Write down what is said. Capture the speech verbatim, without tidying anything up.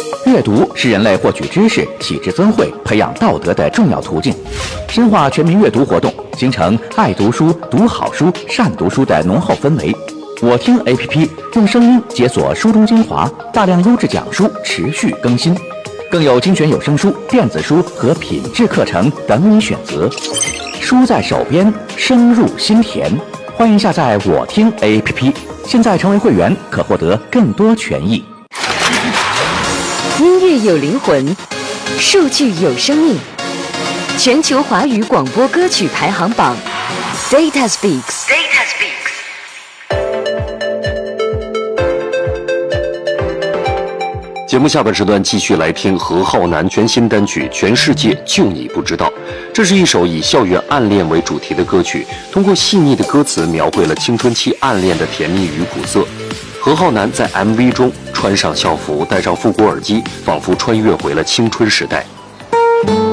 阅读是人类获取知识、启智增慧、培养道德的重要途径。深化全民阅读活动，形成爱读书、读好书、善读书的浓厚氛围。我听 A P P 用声音解锁书中精华，大量优质讲书持续更新，更有精选有声书、电子书和品质课程等你选择。书在手边，声入心田。欢迎下载我听 A P P， 现在成为会员可获得更多权益。 音乐有灵魂，数据有生命。全球华语广播歌曲排行榜 ，Data Speaks。Data Speaks。 节目下半时段继续来听何浩南全新单曲《全世界就你不知道》。这是一首以校园暗恋为主题的歌曲，通过细腻的歌词描绘了青春期暗恋的甜蜜与苦涩。何浩南在 M V 中穿上校服，戴上复古耳机，仿佛穿越回了青春时代。